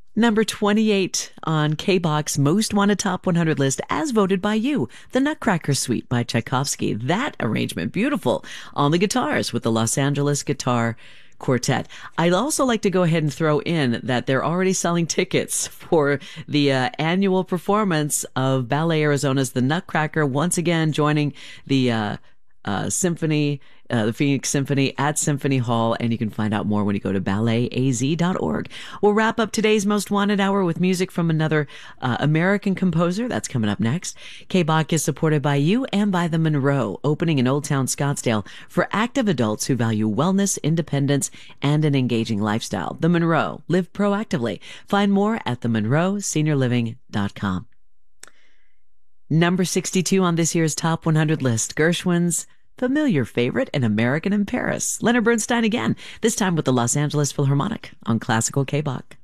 Number 28 on K-Box Most Wanted Top 100 list, as voted by you, The Nutcracker Suite by Tchaikovsky. That arrangement, beautiful, on the guitars with the Los Angeles Guitar Quartet. I'd also like to go ahead and throw in that they're already selling tickets for the annual performance of Ballet Arizona's The Nutcracker, once again joining the symphony, the Phoenix Symphony at Symphony Hall, and you can find out more when you go to balletaz.org. We'll wrap up today's Most Wanted Hour with music from another American composer. That's coming up next. K-Bach is supported by you and by the Monroe, opening in Old Town Scottsdale for active adults who value wellness, independence, and an engaging lifestyle. The Monroe. Live proactively. Find more at themonroeseniorliving.com. Number 62 on this year's Top 100 list, Gershwin's familiar favorite, An American in Paris. Leonard Bernstein again, this time with the Los Angeles Philharmonic on Classical K-Bach.